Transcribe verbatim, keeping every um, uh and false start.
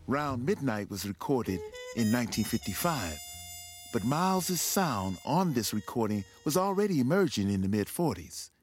Round Midnight was recorded in nineteen fifty-five, but Miles's sound on this recording was already emerging in the mid-forties.